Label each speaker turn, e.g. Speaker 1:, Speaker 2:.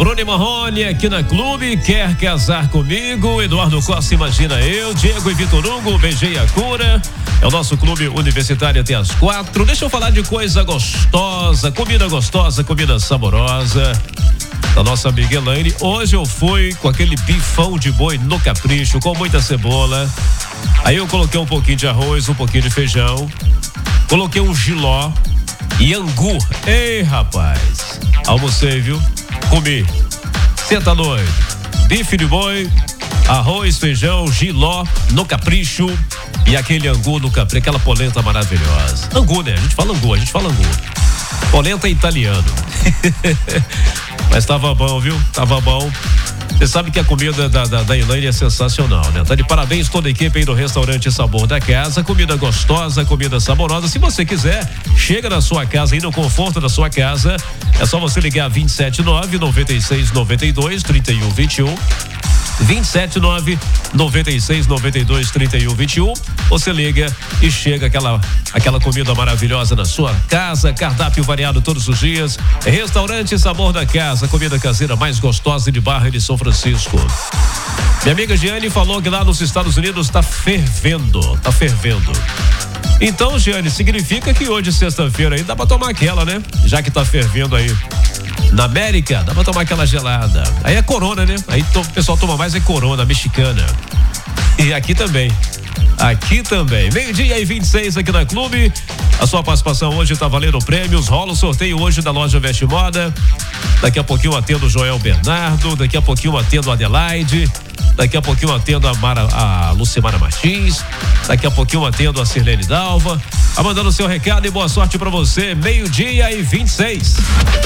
Speaker 1: Bruno Marrone aqui na Clube, quer casar comigo? Eduardo Costa, imagina eu, Diego e Vitor Hugo, beijei a cura. É o nosso clube universitário até às 4. Deixa eu falar de coisa gostosa, comida saborosa. Da nossa amiga Elaine. Hoje eu fui com aquele bifão de boi no capricho, com muita cebola. Aí eu coloquei um pouquinho de arroz, um pouquinho de feijão. Coloquei um jiló e angu. Ei, rapaz, almocei, viu? Comi. Cê tá doido? Bife de boi, arroz, feijão, jiló no capricho e aquele angu no capricho, aquela polenta maravilhosa. Angu, né? A gente fala angu. Polenta italiano. Mas tava bom, viu? Tava bom. Você sabe que a comida da Elaine é sensacional, né? Tá de parabéns toda a equipe aí do Restaurante Sabor da Casa. Comida gostosa, comida saborosa. Se você quiser, chega na sua casa aí no conforto da sua casa. É só você ligar 279-9692-3121. 279-9692-3121. Você liga e chega aquela comida maravilhosa na sua casa, cardápio variado todos os dias. Restaurante Sabor da Casa, comida caseira mais gostosa de Barra de São Francisco. Minha amiga Giane falou que lá nos Estados Unidos tá fervendo. Então, Giane, significa que hoje, sexta-feira, aí dá pra tomar aquela, né? Já que tá fervendo aí na América, dá pra tomar aquela gelada. Aí é Corona, né? Aí o pessoal toma mais Corona, mexicana. E aqui também. Meio-dia e 26 aqui na Clube. A sua participação hoje tá valendo prêmios. Rola o sorteio hoje da loja Veste Moda. Daqui a pouquinho atendo o Joel Bernardo. Daqui a pouquinho atendo a Adelaide. Daqui a pouquinho atendo a Lucimara Martins. Daqui a pouquinho atendo a Sirlene Dalva. Mandando o seu recado e boa sorte pra você. Meio-dia e 26.